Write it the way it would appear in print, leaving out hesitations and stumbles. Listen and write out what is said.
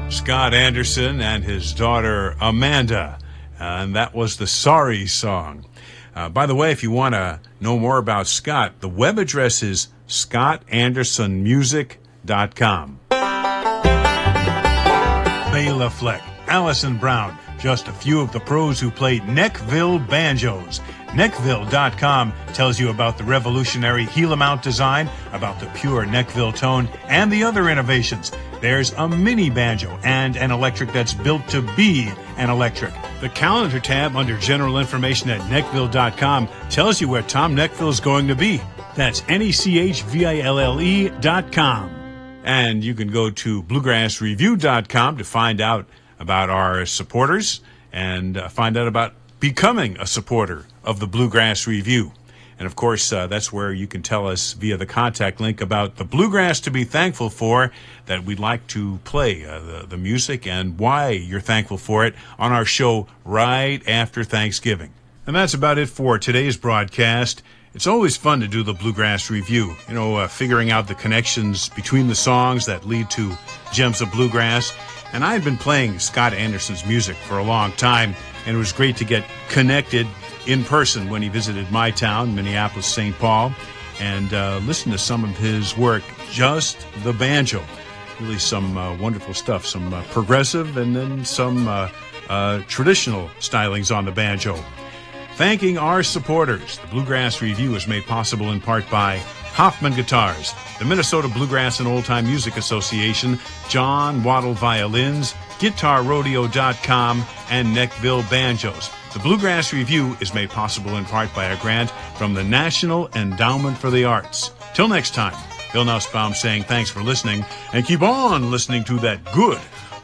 Scott Anderson and his daughter Amanda, and that was the Sorry song. By the way, if you want to know more about Scott, the web address is scottandersonmusic.com. Bela Fleck, Allison Brown, just a few of the pros who played Neckville banjos. Neckville.com tells you about the revolutionary Gila mount design, about the pure Neckville tone, and the other innovations. There's a mini banjo and an electric that's built to be an electric. The calendar tab under general information at Neckville.com tells you where Tom Neckville's going to be. That's NECHVILLE.com. And you can go to BluegrassReview.com to find out about our supporters and find out about becoming a supporter of the Bluegrass Review. And of course, that's where you can tell us via the contact link about the bluegrass to be thankful for that we'd like to play, the music and why you're thankful for it on our show right after Thanksgiving. And that's about it for today's broadcast. It's always fun to do the Bluegrass Review, figuring out the connections between the songs that lead to Gems of Bluegrass. And I had been playing Scott Anderson's music for a long time, and it was great to get connected in person when he visited my town, Minneapolis, St. Paul, and listen to some of his work, just the banjo. Really some wonderful stuff, some progressive and then some traditional stylings on the banjo. Thanking our supporters, the Bluegrass Review is made possible in part by Hoffman Guitars, the Minnesota Bluegrass and Old Time Music Association, John Waddle Violins, GuitarRodeo.com, and Neckville Banjos. The Bluegrass Review is made possible in part by a grant from the National Endowment for the Arts. Till next time, Bill Nussbaum saying thanks for listening, and keep on listening to that good